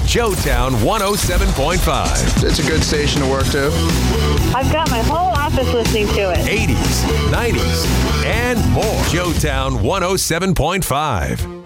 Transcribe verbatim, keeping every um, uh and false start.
Joetown one oh seven point five. It's a good station to work to. I've got my whole office listening to it. eighties, nineties, and more. Joetown one oh seven point five.